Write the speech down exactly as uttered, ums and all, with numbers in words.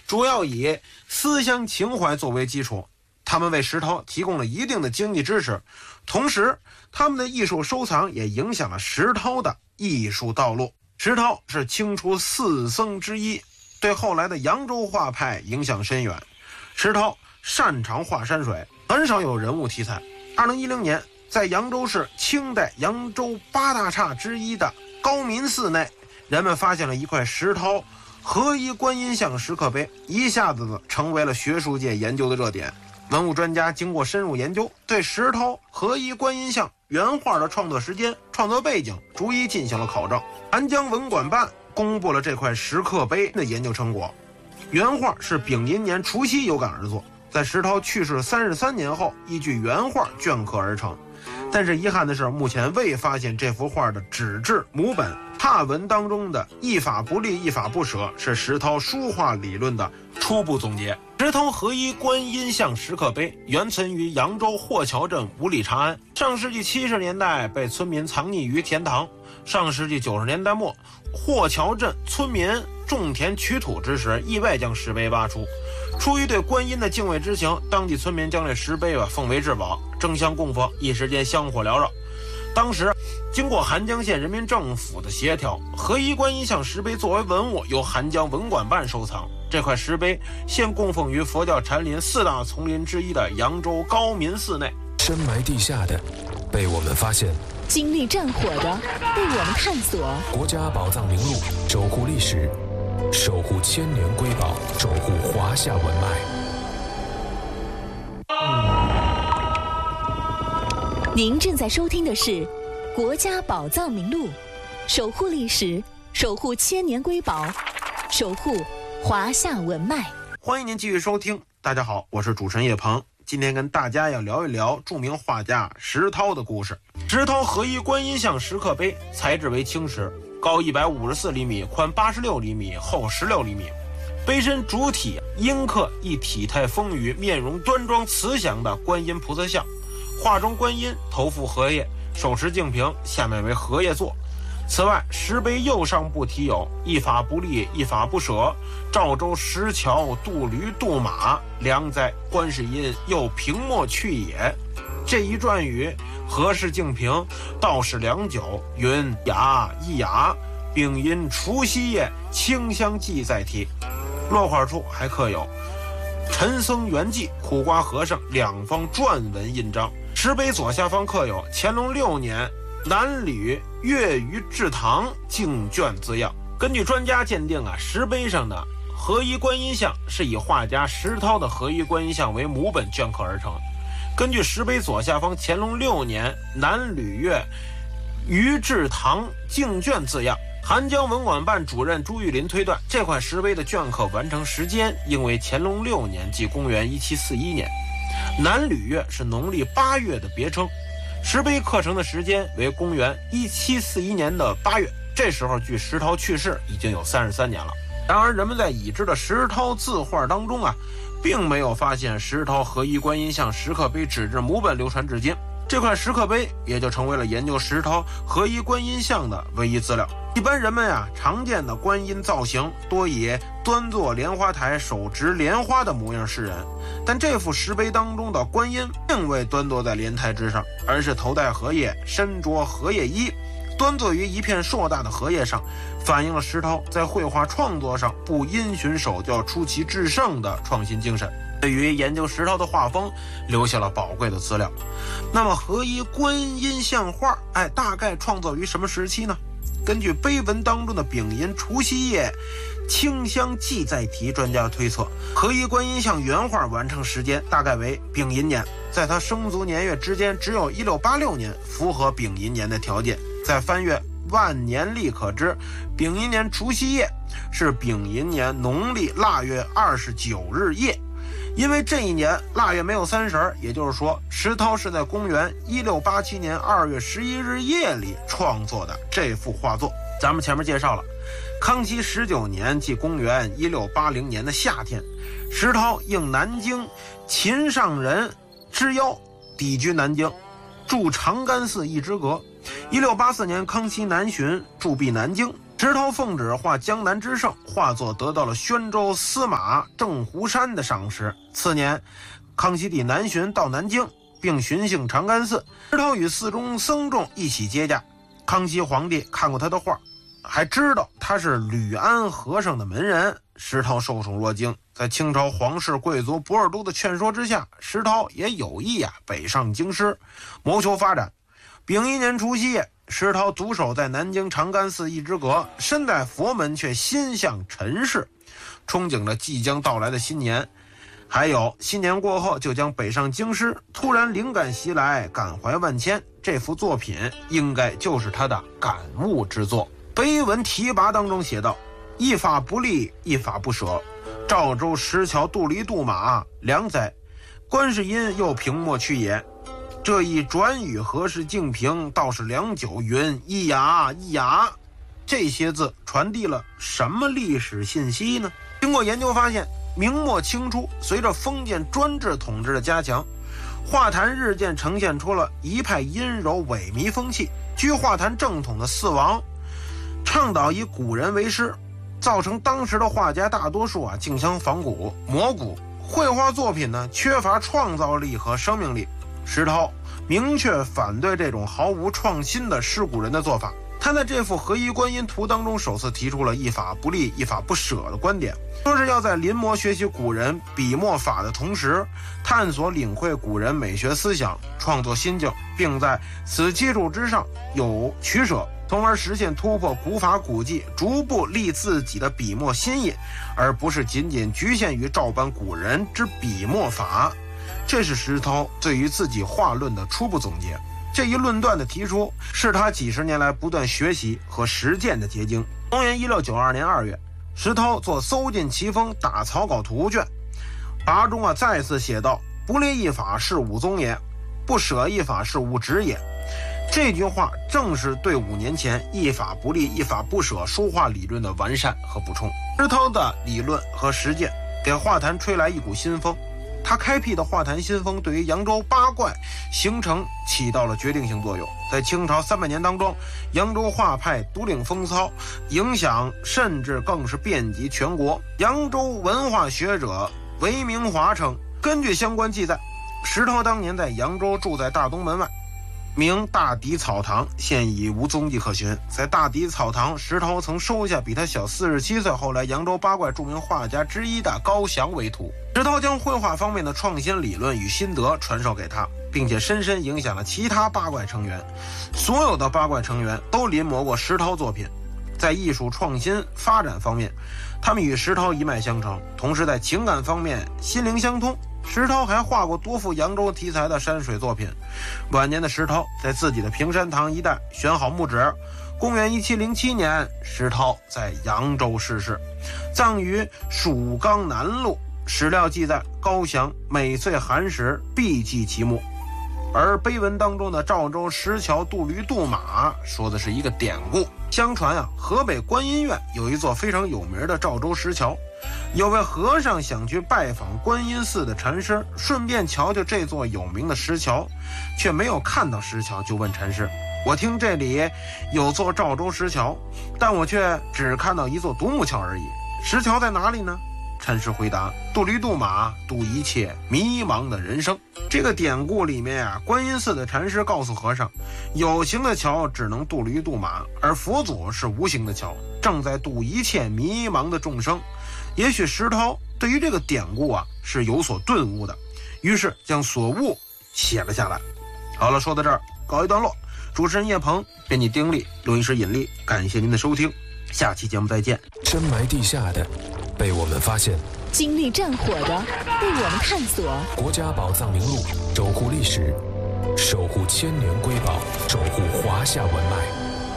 主要以思乡情怀作为基础，他们为石涛提供了一定的经济支持，同时他们的艺术收藏也影响了石涛的艺术道路。石涛是清初四僧之一，对后来的扬州画派影响深远。石涛擅长画山水，很少有人物题材。二零一零年，在扬州市清代扬州八大刹之一的高明寺内，人们发现了一块石涛合一观音像石刻碑，一下子成为了学术界研究的热点。文物专家经过深入研究，对石涛合一观音像原画的创作时间、创作背景逐一进行了考证。韩江文管办公布了这块石刻碑的研究成果。原画是丙寅年除夕有感而作，在石涛去世三十三年后，依据原画镌刻而成。但是遗憾的是，目前未发现这幅画的纸质母本。踏文当中的一法不立一法不舍是石涛书画理论的初步总结。石涛合一观音像石刻碑原存于扬州霍桥镇五里长安，上世纪七十年代被村民藏匿于田塘。上世纪九十年代末，霍桥镇村民种田取土之时，意外将石碑挖出。出于对观音的敬畏之情，当地村民将这石碑啊奉为至宝，争相供奉，一时间香火缭绕。当时经过韩江县人民政府的协调，合一观音像石碑作为文物由韩江文管办收藏。这块石碑现供奉于佛教禅林四大丛林之一的扬州高明寺内。 深埋地下的被我们发现， 经历战火的被我们探索。 国家宝藏名录，守护历史，守护千年瑰宝，守护华夏文脉。 您正在收听的是《国家宝藏名录》，守护历史，守护千年瑰宝，守护华夏文脉。 欢迎您继续收听。大家好，我是主持人叶鹏。今天跟大家要聊一聊著名画家石涛的故事。石涛合一观音像石刻碑材质为青石，高一百五十四厘米，宽八十六厘米，厚十六厘米。碑身主体阴刻一体态丰腴、面容端庄慈祥的观音菩萨像。画中观音头负荷叶，手持净瓶，下面为荷叶座。此外，石碑右上部题有一法不立一法不舍，赵州石桥渡驴渡马，良哉观世音又平莫去也。这一转语何氏净瓶，道士良久，云雅一雅，丙寅除夕夜，清香记在题。落款处还刻有陈僧圆寂、苦瓜和尚两方篆文印章。石碑左下方刻有乾隆六年南吕月余制堂净卷字样。根据专家鉴定啊，石碑上的合一观音像是以画家石涛的合一观音像为母本镌刻而成。根据石碑左下方乾隆六年南吕月余制堂净卷字样，韩江文管办主任朱玉林推断，这块石碑的镌刻完成时间应为乾隆六年，即公元一七四一年。南吕月是农历八月的别称，石碑刻成的时间为公元一七四一年的八月，这时候距石涛去世已经有三十三年了。然而人们在已知的石涛字画当中啊，并没有发现石涛合一观音像石刻碑纸质母本流传至今，这块石刻碑也就成为了研究石涛合一观音像的唯一资料。一般人们啊常见的观音造型多以端坐莲花台手执莲花的模样示人，但这幅石碑当中的观音并未端坐在莲台之上，而是头戴荷叶，身着荷叶衣，端坐于一片硕大的荷叶上，反映了石涛在绘画创作上不因循手教、出奇制胜的创新精神，对于研究石涛的画风留下了宝贵的资料。那么合一观音像画哎，大概创作于什么时期呢？根据碑文当中的丙寅除夕夜清香记载题，专家推测合一观音像原画完成时间大概为丙寅年，在他生卒年月之间只有一六八六年符合丙寅年的条件。再翻阅万年历可知，丙寅年除夕夜是丙寅年农历腊月二十九日夜。因为这一年腊月没有三十，也就是说石涛是在公元一六八七年二月十一日夜里创作的这幅画作。咱们前面介绍了康熙十九年，即公元一六八零年的夏天，石涛应南京秦上人之邀抵居南京，驻长干寺一支阁。一六八四年康熙南巡，驻跸南京， 石涛奉旨画江南之胜，画作得到了宣州司马郑湖山的赏识。次年，康熙帝南巡到南京，并巡幸长干寺，石涛与寺中僧众一起接驾。康熙皇帝看过他的画，还知道他是吕安和尚的门人，石涛受宠若惊。在清朝皇室贵族博尔都的劝说之下，石涛也有意啊北上京师，谋求发展。丙一年除夕夜，石涛独守在南京长干寺一之阁，身在佛门却心向尘世，憧憬着即将到来的新年。还有新年过后就将北上京师，突然灵感袭来，感怀万千。这幅作品应该就是他的感悟之作。碑文题跋当中写道：一法不立，一法不舍，赵州石桥渡离渡马，良哉！观世音又平莫去也。这一转语何时竟平？道是良久云一牙一牙。这些字传递了什么历史信息呢？经过研究发现，明末清初随着封建专制统治的加强，画坛日渐呈现出了一派阴柔萎靡风气。居画坛正统的四王倡导以古人为师，造成当时的画家大多数啊竞相仿古模古，绘画作品呢缺乏创造力和生命力。石涛明确反对这种毫无创新的师古人的做法。他在这幅合一观音图当中首次提出了一法不立一法不舍的观点，说是要在临摹学习古人笔墨法的同时，探索领会古人美学思想，创作心境，并在此基础之上有取舍，从而实现突破古法古技，逐步立自己的笔墨新意，而不是仅仅局限于照搬古人之笔墨法。这是石涛对于自己画论的初步总结。这一论断的提出，是他几十年来不断学习和实践的结晶。公元一六九二年二月，石涛做搜尽奇峰打草稿图卷，跋中啊再次写道：不立一法是吾宗也，不舍一法是吾职也。这句话正是对五年前一法不立一法不舍书画理论的完善和补充。石涛的理论和实践给画坛吹来一股新风，他开辟的画坛新风对于扬州八怪形成起到了决定性作用。在清朝三百年当中，扬州画派独领风骚，影响甚至更是遍及全国。扬州文化学者韦明华称，根据相关记载，石涛当年在扬州住在大东门外，名大迪草堂，现已无踪迹可寻。在大迪草堂，石涛曾收下比他小四十七岁，后来扬州八怪著名画家之一的高翔为徒。石涛将绘画方面的创新理论与心得传授给他，并且深深影响了其他八怪成员。所有的八怪成员都临摹过石涛作品，在艺术创新发展方面，他们与石涛一脉相承，同时在情感方面心灵相通。石涛还画过多幅扬州题材的山水作品。晚年的石涛在自己的平山堂一带选好墓址。公元一七零七年，石涛在扬州逝世，葬于蜀冈南路。史料记载，高翔每岁寒食必祭其墓。而碑文当中的赵州石桥渡驴渡马说的是一个典故。相传啊，河北观音院有一座非常有名的赵州石桥，有位和尚想去拜访观音寺的禅师，顺便瞧瞧这座有名的石桥，却没有看到石桥，就问禅师：我听这里有座赵州石桥，但我却只看到一座独木桥而已，石桥在哪里呢？禅师回答：渡驴渡马，渡一切迷茫的人生。这个典故里面啊，观音寺的禅师告诉和尚，有形的桥只能渡驴渡马，而佛祖是无形的桥，正在渡一切迷茫的众生。也许石涛对于这个典故啊是有所顿悟的，于是将所悟写了下来。好了，说到这儿告一段落。主持人叶鹏，编辑丁力，录音师尹力，感谢您的收听，下期节目再见。 深埋地下的被我们发现， 经历战火的被我们探索。 国家宝藏名录，守护历史，守护千年瑰宝，守护华夏文脉。